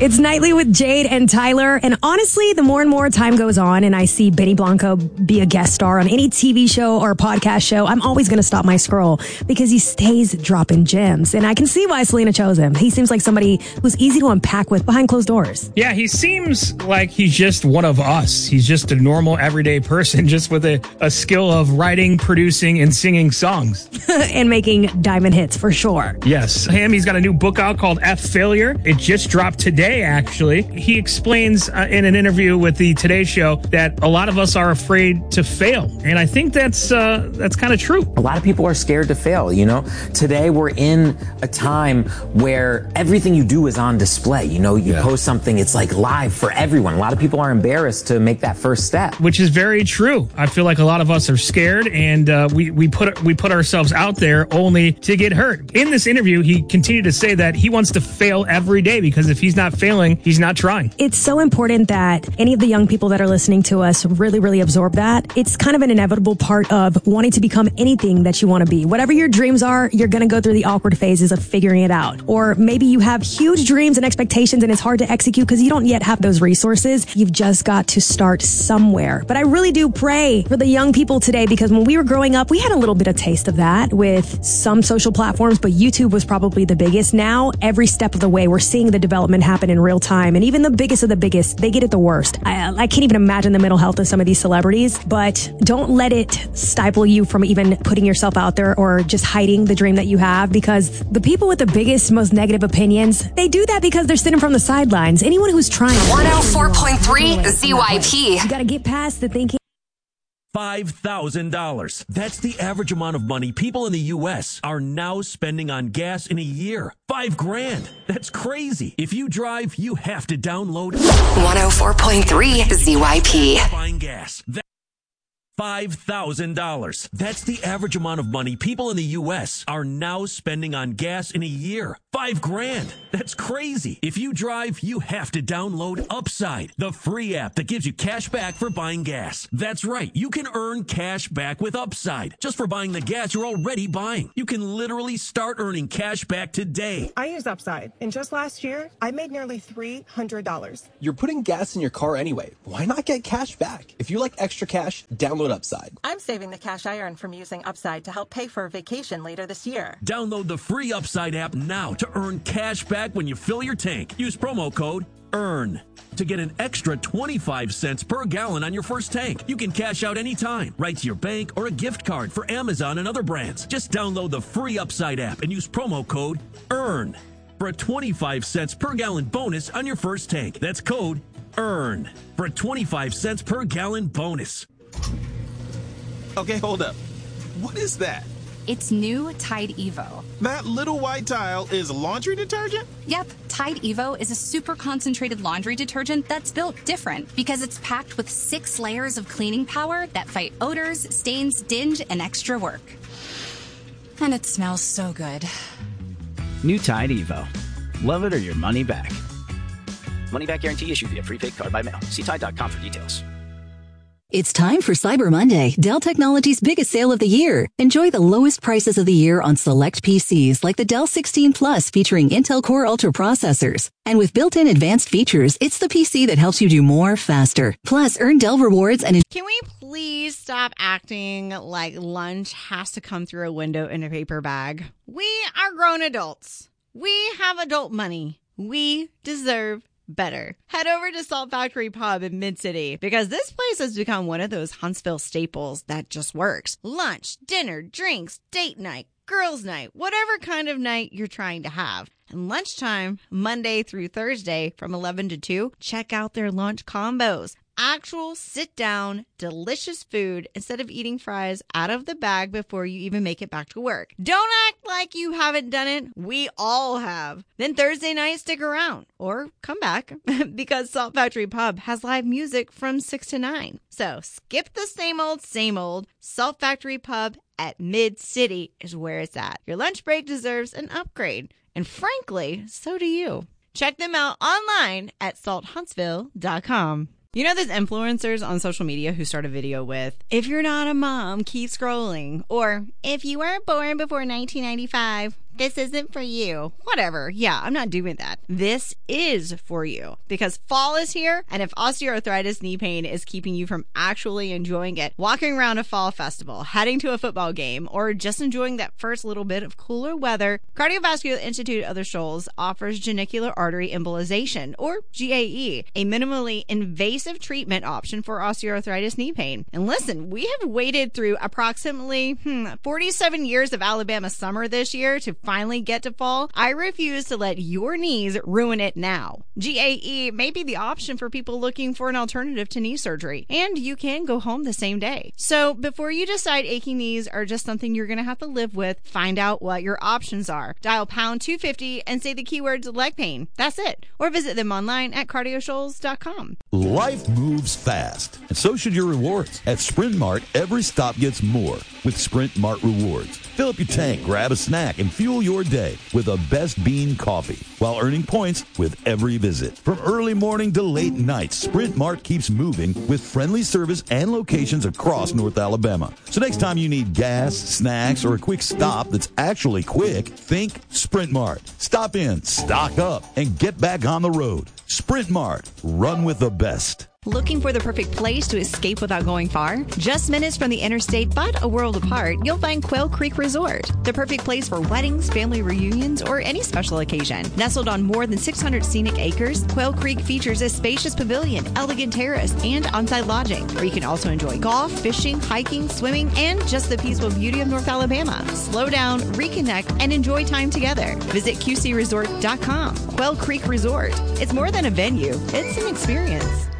It's Nightly with Jade and Tyler. And honestly, the more and more time goes on and I see Benny Blanco be a guest star on any TV show or podcast show, I'm always going to stop my scroll because he stays dropping gems. And I can see why Selena chose him. He seems like somebody who's easy to unpack with behind closed doors. Yeah, he seems like he's just one of us. He's just a normal, everyday person, just with a skill of writing, producing, and singing songs. And making diamond hits for sure. Yes. He's got a new book out called F Failure. It just dropped today, actually. He explains in an interview with the Today Show that a lot of us are afraid to fail. And I think that's kind of true. A lot of people are scared to fail, you know? Today we're in a time where everything you do is on display. You know, you post something, it's like live for everyone. A lot of people are embarrassed to make that first step. Which is very true. I feel like a lot of us are scared and we put ourselves out there only to get hurt. In this interview, he continued to say that he wants to fail every day because if he's not failing, he's not trying. It's so important that any of the young people that are listening to us really, really absorb that. It's kind of an inevitable part of wanting to become anything that you want to be. Whatever your dreams are, you're going to go through the awkward phases of figuring it out. Or maybe you have huge dreams and expectations and it's hard to execute because you don't yet have those resources. You've just got to start somewhere. But I really do pray for the young people today because when we were growing up, we had a little bit of taste of that with some social platforms, but YouTube was probably the biggest. Now, every step of the way, we're seeing the development happen in real time. And even the biggest of the biggest, they get it the worst. I can't even imagine the mental health of some of these celebrities, but don't let it stifle you from even putting yourself out there or just hiding the dream that you have, because the people with the biggest, most negative opinions, they do that because they're sitting from the sidelines. Anyone who's trying 104.3 ZYP. You got to get past the thinking. $5,000. That's the average amount of money people in the U.S. are now spending on gas in a year. $5,000. That's crazy. If you drive, you have to download 104.3 ZYP. Buying gas. $5,000. That's the average amount of money people in the U.S. are now spending on gas in a year. $5,000. That's crazy. If you drive, you have to download Upside, the free app that gives you cash back for buying gas. That's right. You can earn cash back with Upside just for buying the gas you're already buying. You can literally start earning cash back today. I use Upside, and just last year, I made nearly $300. You're putting gas in your car anyway. Why not get cash back? If you like extra cash, download Upside. I'm saving the cash I earned from using Upside to help pay for a vacation later this year. Download the free Upside app now to earn cash back when you fill your tank. Use promo code EARN to get an extra 25 cents per gallon on your first tank. You can cash out anytime, right to your bank or a gift card for Amazon and other brands. Just download the free Upside app and use promo code EARN for a 25 cents per gallon bonus on your first tank. That's code EARN for a 25 cents per gallon bonus. Okay, hold up. What is that? It's new Tide Evo. That little white tile is laundry detergent? Yep, Tide Evo is a super concentrated laundry detergent that's built different because it's packed with 6 layers of cleaning power that fight odors, stains, dinge, and extra work. And it smells so good. New Tide Evo. Love it or your money back. Money back guarantee issued via prepaid card by mail. See Tide.com for details. It's time for Cyber Monday, Dell Technologies' biggest sale of the year. Enjoy the lowest prices of the year on select PCs like the Dell 16 Plus featuring Intel Core Ultra processors. And with built-in advanced features, it's the PC that helps you do more faster. Plus, earn Dell rewards and... Can we please stop acting like lunch has to come through a window in a paper bag? We are grown adults. We have adult money. We deserve better. Head over to Salt Factory Pub in Mid-City because this place has become one of those Huntsville staples that just works. Lunch, dinner, drinks, date night, girls' night, whatever kind of night you're trying to have. And lunchtime, Monday through Thursday from 11 to 2, check out their lunch combos. Actual sit-down, delicious food instead of eating fries out of the bag before you even make it back to work. Don't act like you haven't done it. We all have. Then Thursday night, stick around or come back because Salt Factory Pub has live music from 6 to 9. So skip the same old. Salt Factory Pub at Mid-City is where it's at. Your lunch break deserves an upgrade. And frankly, so do you. Check them out online at salthuntsville.com. You know those influencers on social media who start a video with, if you're not a mom, keep scrolling. Or, if you weren't born before 1995, this isn't for you. Whatever. Yeah, I'm not doing that. This is for you because fall is here. And if osteoarthritis knee pain is keeping you from actually enjoying it, walking around a fall festival, heading to a football game, or just enjoying that first little bit of cooler weather, Cardiovascular Institute of the Shoals offers genicular artery embolization, or GAE, a minimally invasive treatment option for osteoarthritis knee pain. And listen, we have waited through approximately 47 years of Alabama summer this year to finally get to fall. I refuse to let your knees ruin it now. GAE may be the option for people looking for an alternative to knee surgery, and you can go home the same day. So before you decide aching knees are just something you're going to have to live with, find out what your options are. Dial pound 250 and say the keywords leg pain. That's it. Or visit them online at cardioshoals.com. Life moves fast, and so should your rewards. At Sprint Mart, every stop gets more with Sprint Mart Rewards. Fill up your tank, grab a snack, and fuel your day with a Best Bean coffee while earning points with every visit. From early morning to late night, Sprint Mart keeps moving with friendly service and locations across North Alabama. So next time you need gas, snacks, or a quick stop that's actually quick, think Sprint Mart. Stop in, stock up, and get back on the road. Sprint Mart. Run with the best. Looking for the perfect place to escape without going far? Just minutes from the interstate, but a world apart, you'll find Quail Creek Resort. The perfect place for weddings, family reunions, or any special occasion. Nestled on more than 600 scenic acres, Quail Creek features a spacious pavilion, elegant terrace, and on-site lodging, where you can also enjoy golf, fishing, hiking, swimming, and just the peaceful beauty of North Alabama. Slow down, reconnect, and enjoy time together. Visit QCResort.com. Quail Creek Resort. It's more than a venue. It's an experience.